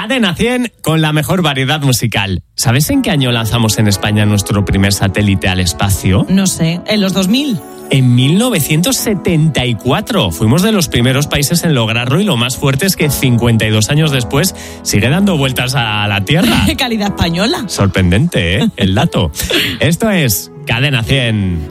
Cadena 100 con la mejor variedad musical. ¿Sabes en qué año lanzamos en España nuestro primer satélite al espacio? No sé, en los 2000. En 1974. Fuimos de los primeros países en lograrlo y lo más fuerte es que 52 años después sigue dando vueltas a la Tierra. ¡Qué calidad española! Sorprendente, ¿eh? El dato. Esto es Cadena 100.